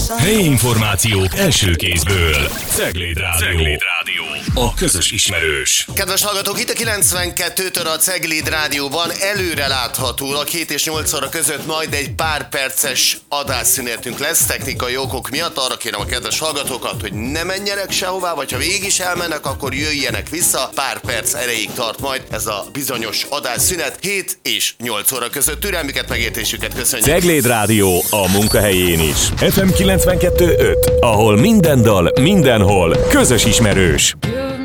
Helyi információk első kézből. Cegléd Rádió. A közös ismerős. Kedves hallgatók, itt a 92-től a Cegléd Rádióban előre láthatólag 7 és 8 óra között majd egy pár perces adásszünetünk lesz technikai okok miatt. Arra kérem a kedves hallgatókat, hogy ne menjenek sehová, vagy ha végig is elmennek, akkor jöjjenek vissza. Pár perc erejéig tart majd ez a bizonyos adásszünet 7 és 8 óra között. Türelmüket, megértésüket köszönjük. Cegléd Rádió a munkahelyén is. FM 92.5, ahol minden dal, mindenhol közös ismerős.